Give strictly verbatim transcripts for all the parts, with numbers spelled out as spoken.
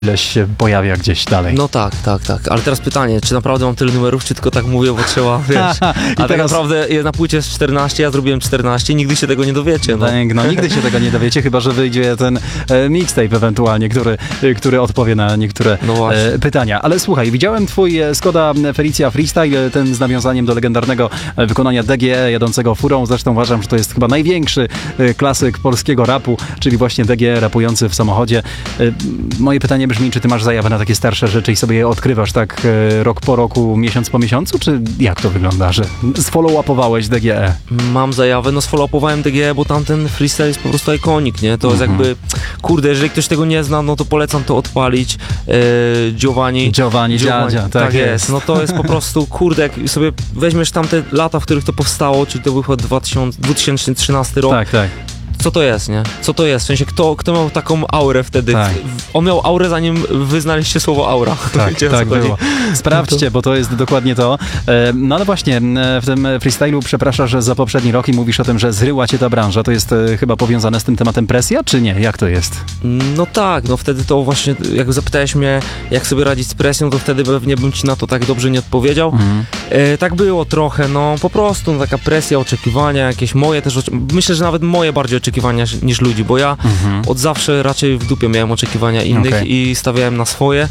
ileś się pojawia gdzieś dalej. No tak, tak, tak. Ale teraz pytanie, czy naprawdę mam tyle numerów, czy tylko tak mówię, bo trzeba, wiesz. A tak teraz... naprawdę na płycie jest czternaście, ja zrobiłem czternaście, nigdy się tego nie dowiecie. No, no nigdy się tego nie dowiecie, chyba że wyjdzie ten e, mixtape ewentualnie, który, e, który odpowie na niektóre no e, pytania. Ale słuchaj, widziałem twój Skoda Felicia Freestyle, ten z nawiązaniem do legendarnego wykonania D G E jadącego furą. Zresztą uważam, że to jest chyba największy e, klasyk polskiego rapu, czyli właśnie D G E rapujący w samochodzie. E, moje pytanie brzmi, czy ty masz zajawę na takie starsze rzeczy i sobie je odkrywasz tak e, rok po roku, miesiąc po miesiącu, czy jak to wygląda, że sfollow-upowałeś D G E? Mam zajawę, no sfollow-upowałem D G E, bo tamten freestyle jest po prostu ikonik, nie? To mm-hmm. jest jakby, kurde, jeżeli ktoś tego nie zna, no to polecam to odpalić. E, Giovanni. Giovanni, Giovanni, tak, tak jest. jest. No to jest po prostu, kurde, jak sobie weźmiesz tamte lata, w których to powstało, czyli to był chyba dwa tysiące trzynasty rok. Tak, tak. Co to jest, nie? Co to jest? W sensie, kto, kto miał taką aurę wtedy? Tak. On miał aurę, zanim wy znaleźliście słowo aura. Tak, Wiecie, tak było. Sprawdźcie, bo to jest dokładnie to. No ale właśnie, w tym freestylu przepraszasz za poprzedni rok i mówisz o tym, że zryła cię ta branża. To jest chyba powiązane z tym tematem presja, czy nie? Jak to jest? No tak, no wtedy to właśnie, jak zapytałeś mnie, jak sobie radzić z presją, to wtedy pewnie bym ci na to tak dobrze nie odpowiedział. Mhm. E, tak było trochę, no po prostu no, taka presja, oczekiwania, jakieś moje też, myślę, że nawet moje bardziej oczekiwania niż ludzi, bo ja mhm. od zawsze raczej w dupie miałem oczekiwania innych okay. i stawiałem na swoje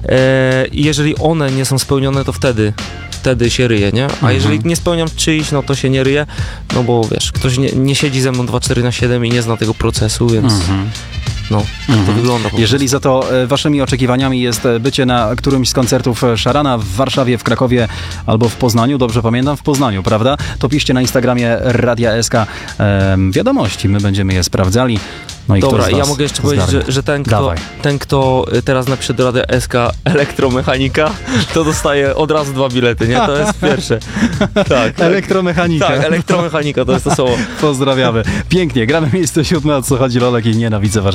e, i jeżeli one nie są spełnione, to wtedy wtedy się ryje, nie? A mhm. jeżeli nie spełniam czyichś, no to się nie ryje, no bo wiesz, ktoś nie, nie siedzi ze mną dwa cztery na siedem i nie zna tego procesu, więc mhm. no, tak mhm. to wygląda. Jeżeli za to e, waszymi oczekiwaniami jest bycie na którymś z koncertów Szarana w Warszawie, w Krakowie albo w Poznaniu, dobrze pamiętam, w Poznaniu, prawda? To piszcie na Instagramie Radia S K e, wiadomości, my będziemy je sprawdzali. No i dobra, ja mogę jeszcze powiedzieć, że, że ten, kto, ten, kto teraz napisze do Radia S K elektromechanika, to dostaje od razu dwa bilety, nie? To jest pierwsze. Tak. Elektromechanika. Tak, elektromechanika, to jest to słowo. Pozdrawiamy. Pięknie, gramy miejsce siódme, o co chodzi Lolek i Nienawidzę Warszawy.